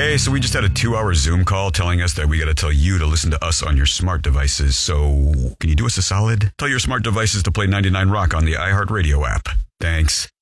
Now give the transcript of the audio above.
Hey, so we just had a 2-hour Zoom call telling us that we got to tell you to listen to us on your smart devices. So can you do us a solid? Tell your smart devices to play 99 Rock on the iHeartRadio app. Thanks.